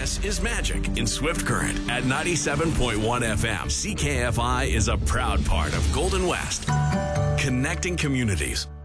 This is Magic in Swift Current at 97.1 FM. CKFI is a proud part of Golden West, connecting communities.